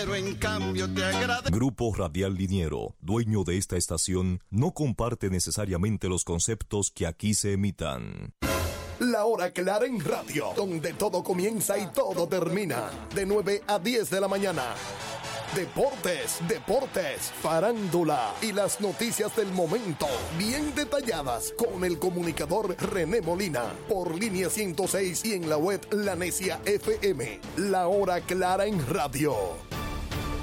pero en cambio te agradezco. Grupo Radial Liniero, dueño de esta estación, no comparte necesariamente los conceptos que aquí se emitan. La Hora Clara en Radio, donde todo comienza y todo termina. De 9 a 10 de la mañana. Deportes, farándula y las noticias del momento, bien detalladas con el comunicador René Molina, por Línea 106 y en la web La Necia FM. La Hora Clara en Radio.